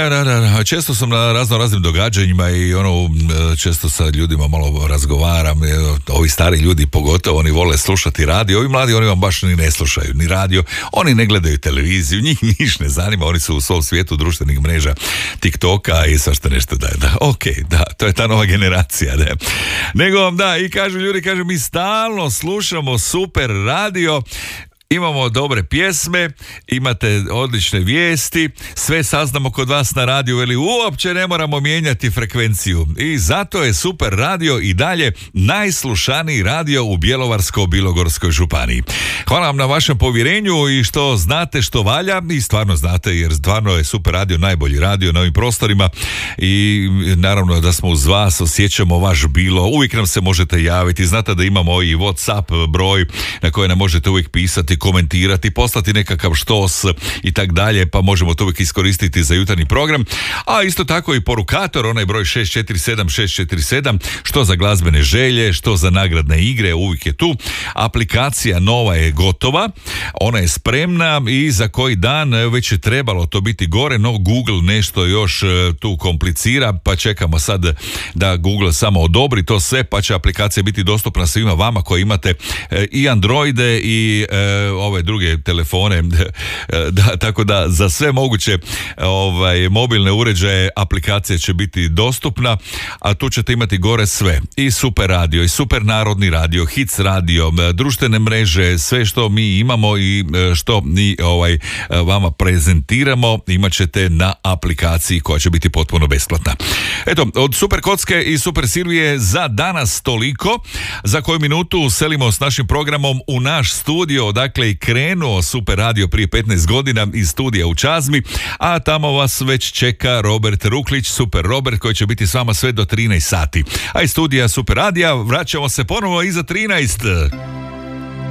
Da. Često sam na raznim događanjima i često sa ljudima malo razgovaram. Ovi stari ljudi pogotovo, oni vole slušati radio. Ovi mladi, oni vam baš ni ne slušaju ni radio. Oni ne gledaju televiziju, njih niš ne zanima. Oni su u svom svijetu društvenih mreža, TikToka i svašta nešto da, to je ta nova generacija. Da. Nego, da, i kažu ljudi, mi stalno slušamo super radio, imamo dobre pjesme, imate odlične vijesti, sve saznamo kod vas na radiju, ili uopće ne moramo mijenjati frekvenciju. I zato je Super radio i dalje najslušaniji radio u Bjelovarsko-bilogorskoj županiji. Hvala vam na vašem povjerenju i što znate što valja, i stvarno znate, jer stvarno je Super radio najbolji radio na ovim prostorima i naravno da smo uz vas, osjećamo vaš bilo, uvijek nam se možete javiti, znate da imamo i WhatsApp broj na koje nam možete uvijek pisati, komentirati, poslati nekakav štos i tak dalje, pa možemo to uvijek iskoristiti za jutarnji program, a isto tako i porukator, onaj broj 647, što za glazbene želje, što za nagradne igre, uvijek je tu. Aplikacija nova je gotova, ona je spremna i za koji dan već je trebalo to biti gore, no Google nešto još tu komplicira, pa čekamo sad da Google samo odobri to sve, pa će aplikacija biti dostupna svima vama koji imate i Androide i ove druge telefone, tako da za sve moguće mobilne uređaje aplikacija će biti dostupna, a tu ćete imati gore sve, i Super radio, i Super narodni radio, Hits radio, društvene mreže, sve što mi imamo i što mi vama prezentiramo imat ćete na aplikaciji koja će biti potpuno besplatna. Eto, od Super Kocke i Super Silvije za danas toliko. Za koju minutu selimo s našim programom u naš studio, dakle i krenuo Super radio prije 15 godina iz studija u Čazmi, a tamo vas već čeka Robert Ruklić, Super Robert, koji će biti s vama sve do 13 sati. A iz studija Super radija vraćamo se ponovo iza 13.